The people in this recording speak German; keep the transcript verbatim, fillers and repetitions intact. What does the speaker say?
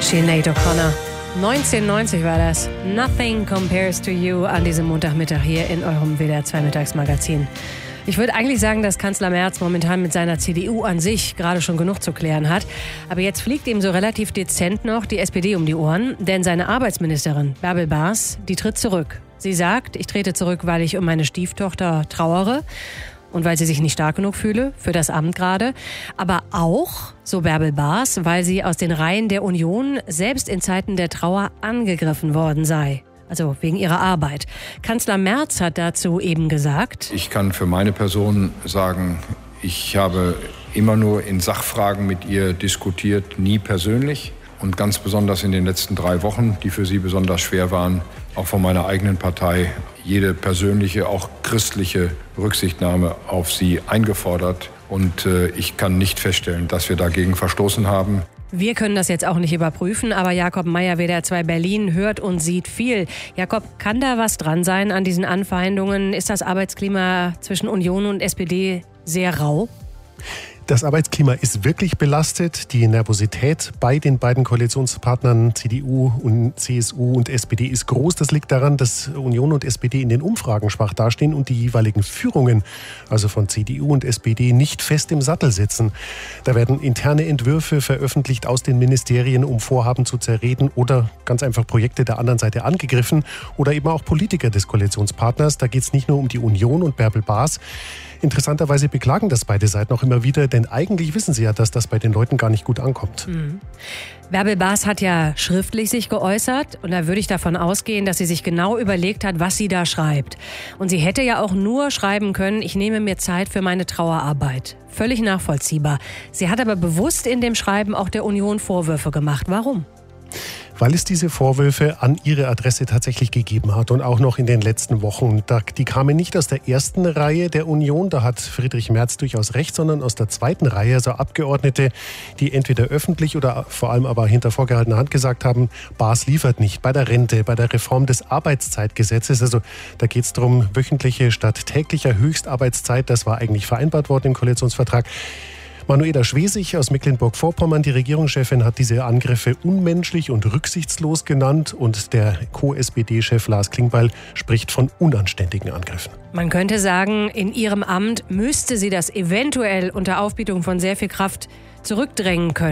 Sinead O'Connor. neunzehnhundertneunzig war das. Nothing compares to you an diesem Montagmittag hier in eurem W D R zwei Mittagsmagazin. Ich würde eigentlich sagen, dass Kanzler Merz momentan mit seiner C D U an sich gerade schon genug zu klären hat. Aber jetzt fliegt ihm so relativ dezent noch die S P D um die Ohren. Denn seine Arbeitsministerin Bärbel Baas, die tritt zurück. Sie sagt, ich trete zurück, weil ich um meine Stieftochter trauere. Und weil sie sich nicht stark genug fühle, für das Amt gerade. Aber auch, so Bärbel Baas, weil sie aus den Reihen der Union selbst in Zeiten der Trauer angegriffen worden sei. Also wegen ihrer Arbeit. Kanzler Merz hat dazu eben gesagt: Ich kann für meine Person sagen, ich habe immer nur in Sachfragen mit ihr diskutiert, nie persönlich. Und ganz besonders in den letzten drei Wochen, die für sie besonders schwer waren, auch von meiner eigenen Partei, jede persönliche, auch christliche Rücksichtnahme auf sie eingefordert. Und äh, ich kann nicht feststellen, dass wir dagegen verstoßen haben. Wir können das jetzt auch nicht überprüfen, aber Jakob Meier, W D R zwei Berlin, hört und sieht viel. Jakob, kann da was dran sein an diesen Anfeindungen? Ist das Arbeitsklima zwischen Union und S P D sehr rau? Das Arbeitsklima ist wirklich belastet. Die Nervosität bei den beiden Koalitionspartnern C D U und C S U und S P D ist groß. Das liegt daran, dass Union und S P D in den Umfragen schwach dastehen und die jeweiligen Führungen, also von C D U und S P D, nicht fest im Sattel sitzen. Da werden interne Entwürfe veröffentlicht aus den Ministerien, um Vorhaben zu zerreden oder ganz einfach Projekte der anderen Seite angegriffen oder eben auch Politiker des Koalitionspartners. Da geht es nicht nur um die Union und Bärbel Baas. Interessanterweise beklagen das beide Seiten auch immer wieder, denn eigentlich wissen sie ja, dass das bei den Leuten gar nicht gut ankommt. Mhm. Bärbel Baas hat ja schriftlich sich geäußert und da würde ich davon ausgehen, dass sie sich genau überlegt hat, was sie da schreibt. Und sie hätte ja auch nur schreiben können, ich nehme mir Zeit für meine Trauerarbeit. Völlig nachvollziehbar. Sie hat aber bewusst in dem Schreiben auch der Union Vorwürfe gemacht. Warum? Weil es diese Vorwürfe an ihre Adresse tatsächlich gegeben hat und auch noch in den letzten Wochen. Die kamen nicht aus der ersten Reihe der Union, da hat Friedrich Merz durchaus recht, sondern aus der zweiten Reihe, also Abgeordnete, die entweder öffentlich oder vor allem aber hinter vorgehaltener Hand gesagt haben, Baas liefert nicht bei der Rente, bei der Reform des Arbeitszeitgesetzes. Also da geht es darum, wöchentliche statt täglicher Höchstarbeitszeit, das war eigentlich vereinbart worden im Koalitionsvertrag. Manuela Schwesig aus Mecklenburg-Vorpommern, die Regierungschefin, hat diese Angriffe unmenschlich und rücksichtslos genannt und der Co-S P D-Chef Lars Klingbeil spricht von unanständigen Angriffen. Man könnte sagen, in ihrem Amt müsste sie das eventuell unter Aufbietung von sehr viel Kraft zurückdrängen können.